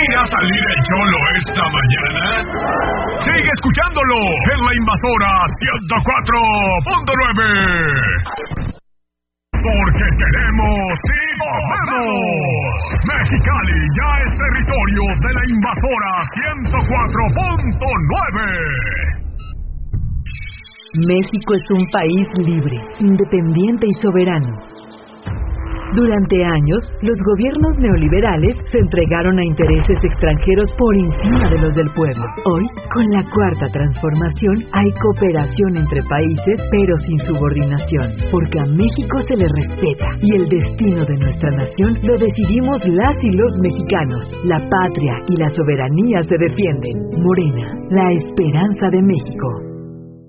¿Irá a salir el Cholo esta mañana? Sigue escuchándolo en La Invasora 104.9. Porque queremos y podemos. Mexicali ya es territorio de La Invasora 104.9. México es un país libre, independiente y soberano. Durante años, los gobiernos neoliberales se entregaron a intereses extranjeros por encima de los del pueblo. Hoy, con la cuarta transformación, hay cooperación entre países, pero sin subordinación, porque a México se le respeta y el destino de nuestra nación lo decidimos las y los mexicanos. La patria y la soberanía se defienden. Morena, la esperanza de México.